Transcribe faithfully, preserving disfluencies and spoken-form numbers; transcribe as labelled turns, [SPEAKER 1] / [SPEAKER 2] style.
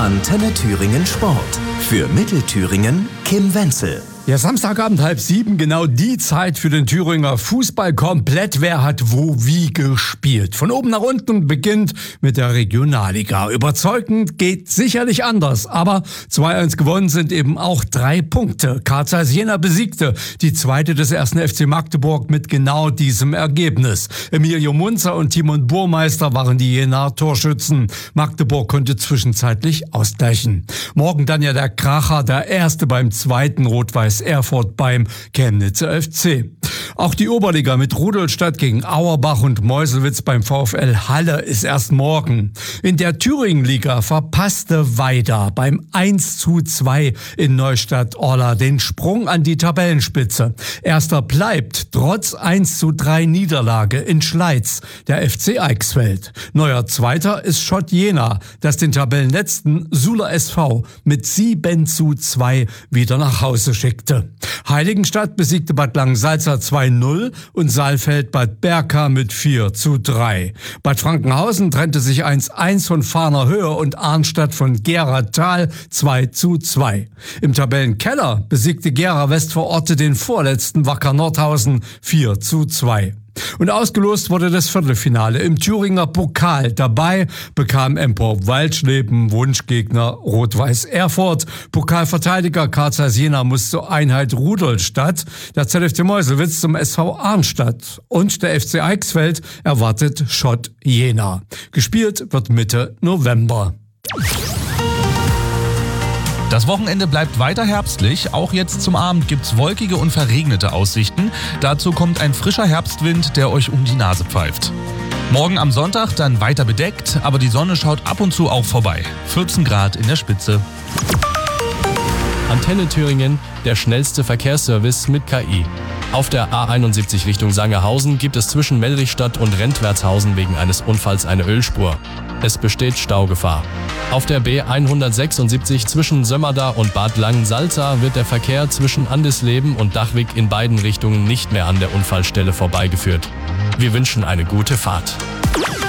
[SPEAKER 1] Antenne Thüringen Sport. Für Mittelthüringen Kim Wenzel.
[SPEAKER 2] Ja, Samstagabend halb sieben, genau die Zeit für den Thüringer Fußball komplett. Wer hat wo wie gespielt? Von oben nach unten beginnt mit der Regionalliga. Überzeugend geht sicherlich anders, aber zwei eins gewonnen sind eben auch drei Punkte. Karl Zeiss Jena besiegte die zweite des ersten F C Magdeburg mit genau diesem Ergebnis. Emilio Munzer und Timon Burmeister waren die Jenaer Torschützen. Magdeburg konnte zwischenzeitlich ausgleichen. Morgen dann ja der Kracher, der erste beim zweiten Rot-Weiß Erfurt beim Chemnitzer F C. Auch die Oberliga mit Rudolstadt gegen Auerbach und Meuselwitz beim VfL Halle ist erst morgen. In der Thüringenliga verpasste Weida beim eins zu zwei in Neustadt-Orla den Sprung an die Tabellenspitze. Erster bleibt trotz eins zu drei Niederlage in Schleiz der F C Eichsfeld. Neuer Zweiter ist Schott Jena, das den Tabellenletzten Suler S V mit sieben zu zwei wieder nach Hause schickte. Heiligenstadt besiegte Bad Langensalza zwei null und Saalfeld Bad Berka mit vier zu drei. Bad Frankenhausen trennte sich eins eins von Fahner Höhe und Arnstadt von Gera Tal zwei zu zwei. Im Tabellenkeller besiegte Gera Westvororte den vorletzten Wacker Nordhausen vier zu zwei. Und ausgelost wurde das Viertelfinale im Thüringer Pokal. Dabei bekam Empor Waldschleben Wunschgegner Rot-Weiß Erfurt. Pokalverteidiger Karl Zeiss Jena muss zur Einheit Rudolstadt. Der Z F C Meuselwitz zum S V Arnstadt. Und der F C Eichsfeld erwartet Schott Jena. Gespielt wird Mitte November.
[SPEAKER 3] Das Wochenende bleibt weiter herbstlich. Auch jetzt zum Abend gibt's wolkige und verregnete Aussichten. Dazu kommt ein frischer Herbstwind, der euch um die Nase pfeift. Morgen am Sonntag dann weiter bedeckt, aber die Sonne schaut ab und zu auch vorbei. vierzehn Grad in der Spitze.
[SPEAKER 4] Antenne Thüringen, der schnellste Verkehrsservice mit K I. Auf der A einundsiebzig Richtung Sangerhausen gibt es zwischen Mellrichstadt und Rentwertshausen wegen eines Unfalls eine Ölspur. Es besteht Staugefahr. Auf der B hundertsechsundsiebzig zwischen Sömmerda und Bad Langensalza wird der Verkehr zwischen Andesleben und Dachwig in beiden Richtungen nicht mehr an der Unfallstelle vorbeigeführt. Wir wünschen eine gute Fahrt.